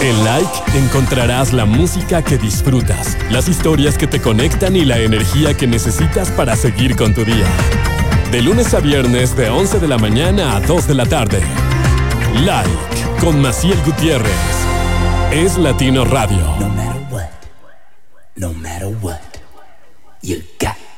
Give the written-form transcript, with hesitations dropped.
En Like encontrarás la música que disfrutas, las historias que te conectan y la energía que necesitas para seguir con tu día. De lunes a viernes de 11 de la mañana a 2 de la tarde. Like con Maciel Gutiérrez. Es Latino Radio. No matter what, you got